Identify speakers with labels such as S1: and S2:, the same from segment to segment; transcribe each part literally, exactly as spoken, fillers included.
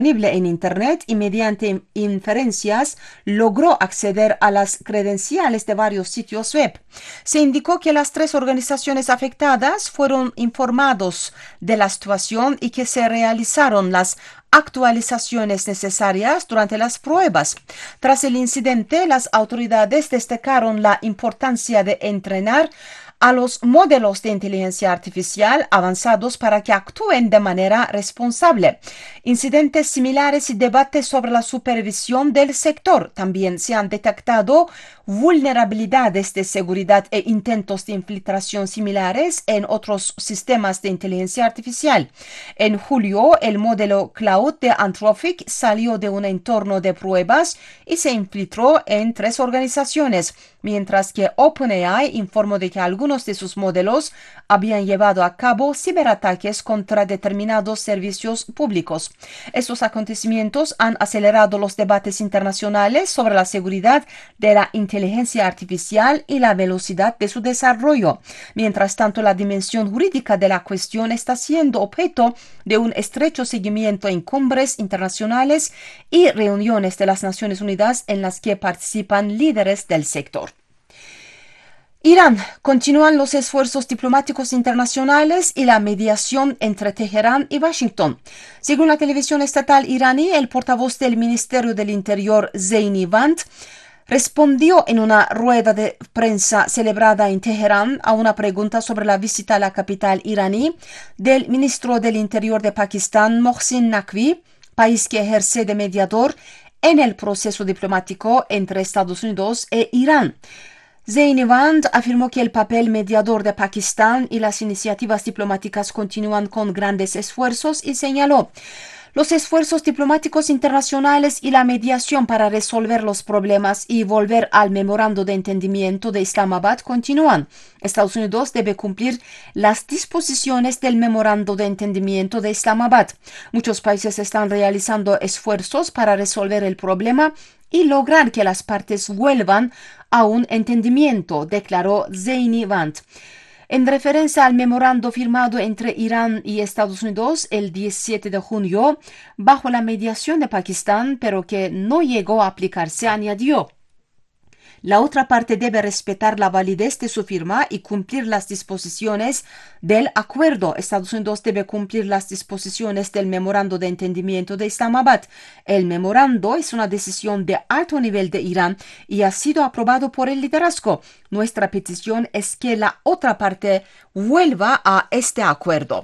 S1: en Internet y mediante inferencias logró acceder a las credenciales de varios sitios web. Se indicó que las tres organizaciones afectadas fueron informados de la situación y que se realizaron las actualizaciones necesarias durante las pruebas. Tras el incidente, las autoridades destacaron la importancia de entrenar a los modelos de inteligencia artificial avanzados para que actúen de manera responsable. Incidentes similares y debates sobre la supervisión del sector. También se han detectado vulnerabilidades de seguridad e intentos de infiltración similares en otros sistemas de inteligencia artificial. En julio, el modelo Cloud de Anthropic salió de un entorno de pruebas y se infiltró en tres organizaciones, mientras que OpenAI informó de que algunos de sus modelos habían llevado a cabo ciberataques contra determinados servicios públicos. Estos acontecimientos han acelerado los debates internacionales sobre la seguridad de la inteligencia artificial y la velocidad de su desarrollo. Mientras tanto, la dimensión jurídica de la cuestión está siendo objeto de un estrecho seguimiento en cumbres internacionales y reuniones de las Naciones Unidas en las que participan líderes del sector. Irán. Continúan los esfuerzos diplomáticos internacionales y la mediación entre Teherán y Washington. Según la televisión estatal iraní, el portavoz del Ministerio del Interior, Zeini Vand, respondió en una rueda de prensa celebrada en Teherán a una pregunta sobre la visita a la capital iraní del ministro del Interior de Pakistán, Mohsin Naqvi, país que ejerce de mediador en el proceso diplomático entre Estados Unidos e Irán. Zeini Vand afirmó que el papel mediador de Pakistán y las iniciativas diplomáticas continúan con grandes esfuerzos y señaló: los esfuerzos diplomáticos internacionales y la mediación para resolver los problemas y volver al memorando de entendimiento de Islamabad continúan. Estados Unidos debe cumplir las disposiciones del memorando de entendimiento de Islamabad. Muchos países están realizando esfuerzos para resolver el problema y lograr que las partes vuelvan a un entendimiento, declaró Zeini Vand. En referencia al memorando firmado entre Irán y Estados Unidos el diecisiete de junio, bajo la mediación de Pakistán, pero que no llegó a aplicarse, añadió: la otra parte debe respetar la validez de su firma y cumplir las disposiciones del acuerdo. Estados Unidos debe cumplir las disposiciones del memorando de entendimiento de Islamabad. El memorando es una decisión de alto nivel de Irán y ha sido aprobado por el liderazgo. Nuestra petición es que la otra parte vuelva a este acuerdo.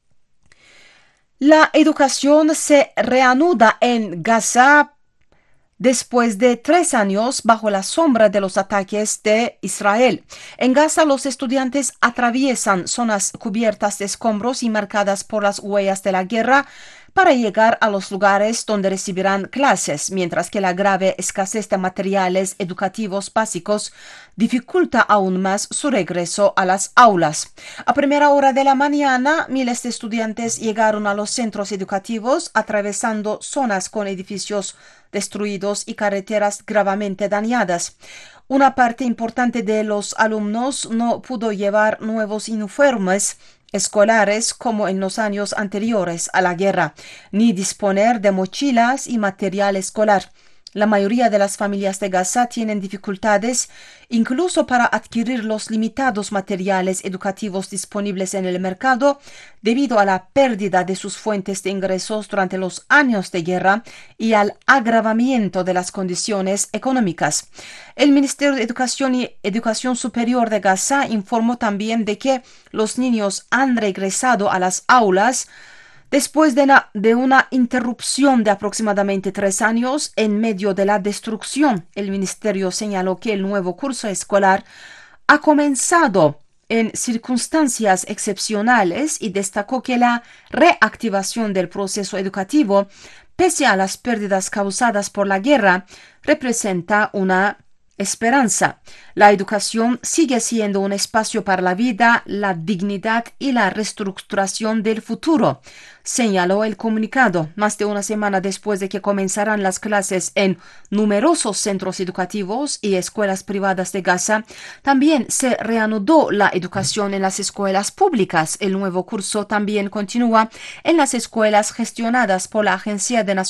S1: La educación se reanuda en Gaza después de tres años bajo la sombra de los ataques de Israel. En Gaza, los estudiantes atraviesan zonas cubiertas de escombros y marcadas por las huellas de la guerra para llegar a los lugares donde recibirán clases, mientras que la grave escasez de materiales educativos básicos dificulta aún más su regreso a las aulas. A primera hora de la mañana, miles de estudiantes llegaron a los centros educativos atravesando zonas con edificios destruidos y carreteras gravemente dañadas. Una parte importante de los alumnos no pudo llevar nuevos uniformes escolares como en los años anteriores a la guerra, ni disponer de mochilas y material escolar. La mayoría de las familias de Gaza tienen dificultades incluso para adquirir los limitados materiales educativos disponibles en el mercado debido a la pérdida de sus fuentes de ingresos durante los años de guerra y al agravamiento de las condiciones económicas. El Ministerio de Educación y Educación Superior de Gaza informó también de que los niños han regresado a las aulas después de una, de una interrupción de aproximadamente tres años en medio de la destrucción. El ministerio señaló que el nuevo curso escolar ha comenzado en circunstancias excepcionales y destacó que la reactivación del proceso educativo, pese a las pérdidas causadas por la guerra, representa una esperanza. La educación sigue siendo un espacio para la vida, la dignidad y la reestructuración del futuro, señaló el comunicado, más de una semana después de que comenzaran las clases en numerosos centros educativos y escuelas privadas de Gaza. También se reanudó la educación en las escuelas públicas. El nuevo curso también continúa en las escuelas gestionadas por la Agencia de Naciones